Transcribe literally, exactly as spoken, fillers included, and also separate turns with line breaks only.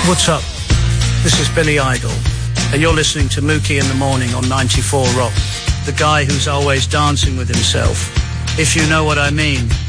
What's up? This is Billy Idol, and you're listening to Mookie in the Morning on ninety-four Rock. The guy who's always dancing with himself, if you know what I mean.